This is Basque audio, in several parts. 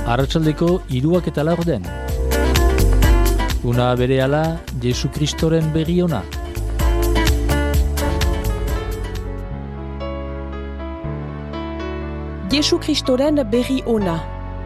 Arratsaldeko 3:04. Una berehala Jesu Kristoren berri ona. Jesu Kristoren berri ona.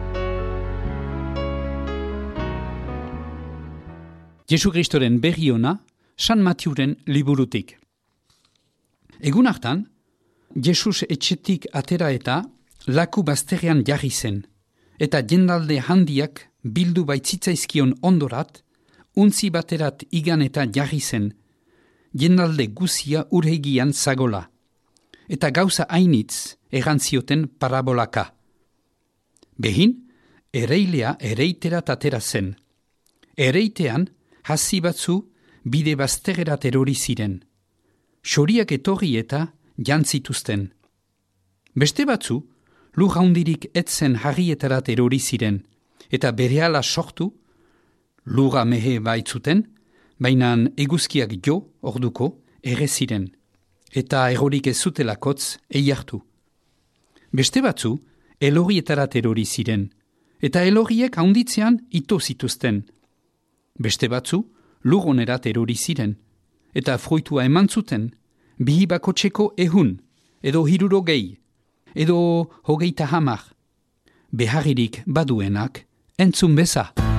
Jesu Kristoren berri ona, San Matiuren liburutik. Egun hartan, Jesus etxetik atera eta laku bazterrean jarri zen, eta jendalde handiak bildu baitzitzaizkion ondorat, untzi baterat igan eta jarri zen, jendalde guzia urhegian zagola, eta gauza hainitz egantzioten parabolaka. Behin, ereilea ereiterat atera zen. Ereitean, hasi batzu bide bazterrerat erori ziren. Xoriak etorri eta jantzituzten. Beste batzu, lur haundirik etzen harrietarat erori ziren, eta berehala sortu, lura mehe baitzuten, baina eguzkiak jo, orduko, ere ziren, eta erorik ez zutelakotz eiartu. Beste batzu, elorietarat erori ziren, eta eloriek haunditzean ito zituzten. Beste batzu, lur onerat erori ziren, eta fruitua eman zuten, bihi bakotxeko 100, edo 60, edo 30, beharririk baduenak entzun beza.